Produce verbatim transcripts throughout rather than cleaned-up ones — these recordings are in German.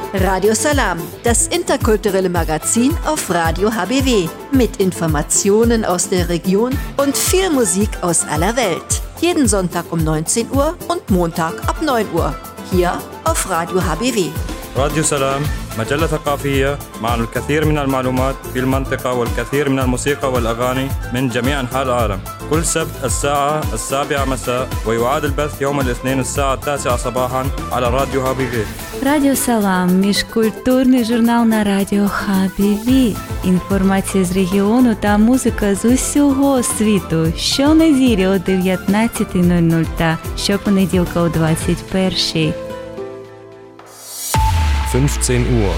Radio Salam, das interkulturelle Magazin auf Radio H B W. Mit Informationen aus der Region und viel Musik aus aller Welt. Jeden Sonntag um neunzehn Uhr und Montag ab neun Uhr. Hier auf Radio H B W. راديو سلام مجلة ثقافية مع الكثير من المعلومات في المنطقة والكثير من الموسيقى والأغاني من جميع أنحاء العالم. كل سبت الساعة السابعة مساء ويعاد البث يوم الاثنين الساعة التاسعة صباحا على راديو ها بي في. Радіо Салам – міжкультурний журнал на радіо Ха Бі Ві. Інформація з регіону та музика з усього світу. Щонеділі о дев'ятнадцята нуль нуль та щопонеділка о двадцять перша. fünfzehn Uhr.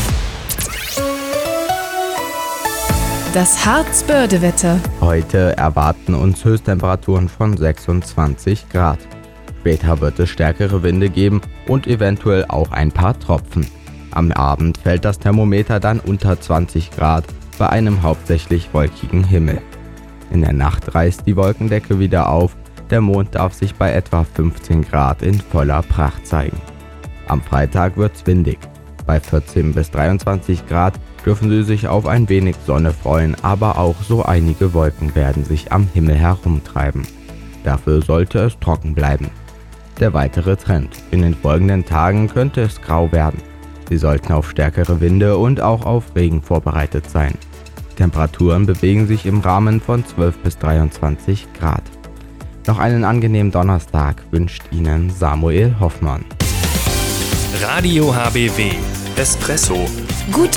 Das Harz-Börde-Wetter. Heute erwarten uns Höchsttemperaturen von sechsundzwanzig Grad. Später wird es stärkere Winde geben und eventuell auch ein paar Tropfen. Am Abend fällt das Thermometer dann unter zwanzig Grad bei einem hauptsächlich wolkigen Himmel. In der Nacht reißt die Wolkendecke wieder auf, der Mond darf sich bei etwa fünfzehn Grad in voller Pracht zeigen. Am Freitag wird's windig. Bei vierzehn bis dreiundzwanzig Grad dürfen Sie sich auf ein wenig Sonne freuen, aber auch so einige Wolken werden sich am Himmel herumtreiben. Dafür sollte es trocken bleiben. Der weitere Trend: in den folgenden Tagen könnte es grau werden. Sie sollten auf stärkere Winde und auch auf Regen vorbereitet sein. Temperaturen bewegen sich im Rahmen von zwölf bis dreiundzwanzig Grad. Noch einen angenehmen Donnerstag wünscht Ihnen Samuel Hoffmann. Radio H B W Espresso. Gut